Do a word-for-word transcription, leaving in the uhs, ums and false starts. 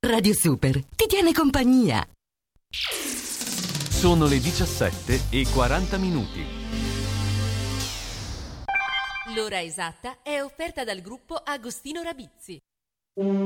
Radio Super ti tiene compagnia. Sono le diciassette e quaranta minuti. L'ora esatta è offerta dal gruppo Agostino Rabizzi.